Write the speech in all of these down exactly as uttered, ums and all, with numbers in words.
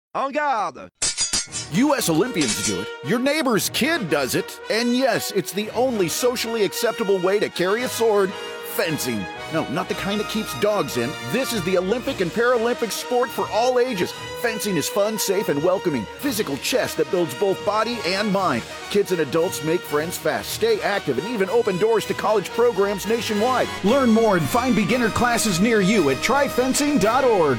En garde! U S Olympians do it, your neighbor's kid does it, and yes, it's the only socially acceptable way to carry a sword, fencing. No, not the kind that keeps dogs in. This is the Olympic and Paralympic sport for all ages. Fencing is fun, safe, and welcoming. Physical chess that builds both body and mind. Kids and adults make friends fast, stay active, and even open doors to college programs nationwide. Learn more and find beginner classes near you at try fencing dot org.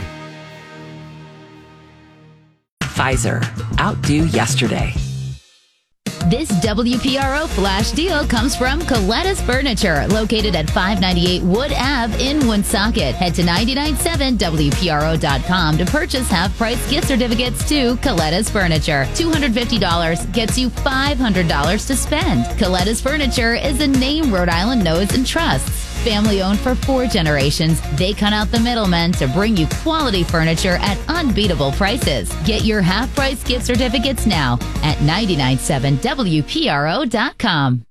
Pfizer. Outdo yesterday. This W P R O flash deal comes from Coletta's Furniture, located at five ninety-eight Wood Avenue in Woonsocket. Head to nine nine seven W P R O dot com to purchase half-price gift certificates to Coletta's Furniture. two hundred fifty dollars gets you five hundred dollars to spend. Coletta's Furniture is a name Rhode Island knows and trusts. Family owned for four generations, they cut out the middlemen to bring you quality furniture at unbeatable prices. Get your half-price gift certificates now at nine nine seven W P R O dot com.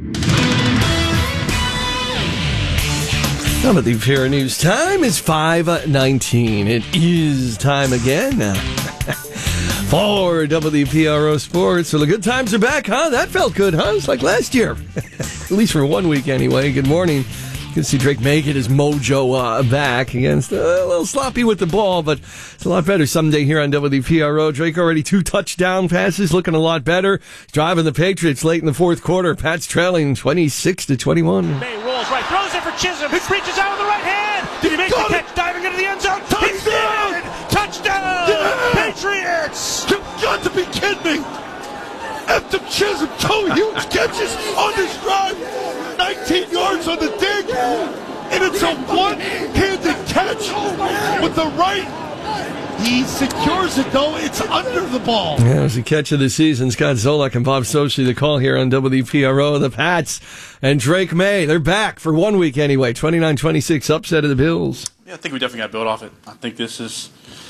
Some of the P R News time is five nineteen. It is time again for W P R O Sports. So the good times are back, huh? That felt good, huh? It's like last year. At least for one week anyway. Good morning. You can see Drake May get his mojo uh, back against uh, a little sloppy with the ball, but it's a lot better someday here on W P R O. Drake already two touchdown passes, looking a lot better. Driving the Patriots late in the fourth quarter. Pats trailing twenty-six to twenty-one. May rolls right, throws it for Chisholm. It reaches out with the right hand. Did he make Got the catch? It. Diving into the end zone. Touchdown! Touchdown! Yeah! Patriots! You've got to be kidding me! After Chisholm, two huge catches on this drive, nineteen yards on the dig, and it's a one-handed catch with the right. He secures it, though. It's under the ball. Yeah, it was the catch of the season. Scott Zolak and Bob Sochi, the call here on W P R O. The Pats and Drake May, they're back for one week anyway. twenty-nine twenty-six upset of the Bills. Yeah, I think we definitely got to build off it. I think this is...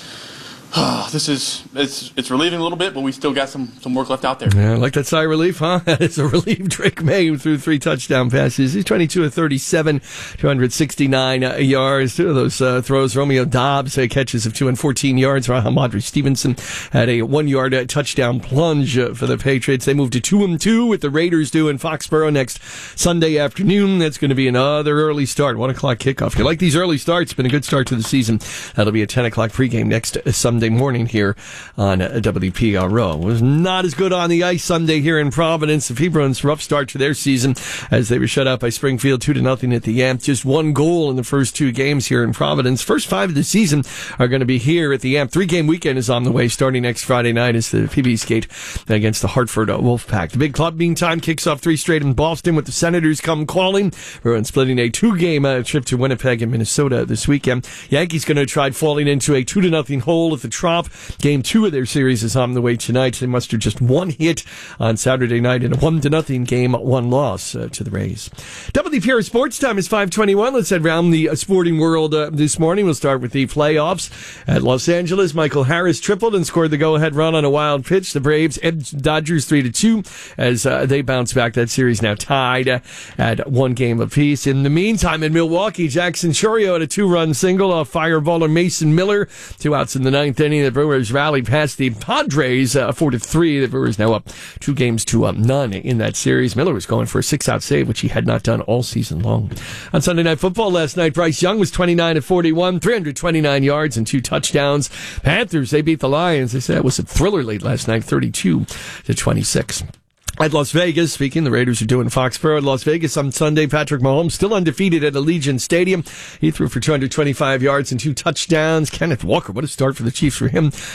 Oh, this is it's it's relieving a little bit, but we still got some, some work left out there. Yeah, like that sigh of relief, huh? It's a relief. Drake May, who threw three touchdown passes. He's twenty-two of thirty-seven, two hundred sixty-nine uh, yards. Two of those uh, throws. Romeo Dobbs uh, catches of two and fourteen yards. Rahamadri Stevenson had a one-yard uh, touchdown plunge uh, for the Patriots. They moved to two and two with the Raiders due in Foxborough next Sunday afternoon. That's going to be another early start, one o'clock kickoff. If you like these early starts, been a good start to the season. That'll be a ten o'clock pregame next uh, Sunday morning here on uh, W P R O. It was not as good on the ice Sunday here in Providence. The Febrons, rough start to their season as they were shut out by Springfield two to nothing at the Amp. Just one goal in the first two games here in Providence. First five of the season are going to be here at the Amp. Three-game weekend is on the way starting next Friday night as the P B skate against the Hartford uh, Wolfpack. The big club, meantime, kicks off three straight in Boston with the Senators come calling. Bruins splitting a two-game uh, trip to Winnipeg and Minnesota this weekend. Yankees going to try falling into a two to nothing hole at the Trop. Game two of their series is on the way tonight. They mustered just one hit on Saturday night in a one to nothing game, one loss uh, to the Rays. W P R Sports Time is five twenty-one. Let's head around the uh, sporting world uh, this morning. We'll start with the playoffs at Los Angeles. Michael Harris tripled and scored the go-ahead run on a wild pitch. The Braves edged Dodgers three to two as uh, they bounce back. That series now tied uh, at one game apiece. In the meantime, in Milwaukee, Jackson Chourio had a two-run single off fireballer Mason Miller. Two outs in the ninth inning. The Brewers rallied past the Padres uh, four to three. The Brewers now up two games to um, none in that series. Miller was going for a six-out save, which he had not done all season long. On Sunday Night Football last night, Bryce Young was twenty-nine of forty-one, three hundred twenty-nine yards and two touchdowns. Panthers, they beat the Lions. They said it was a thriller lead last night, thirty-two to twenty-six. At Las Vegas, speaking, the Raiders are doing Foxborough. At Las Vegas on Sunday, Patrick Mahomes still undefeated at Allegiant Stadium. He threw for two hundred twenty-five yards and two touchdowns. Kenneth Walker, what a start for the Chiefs for him.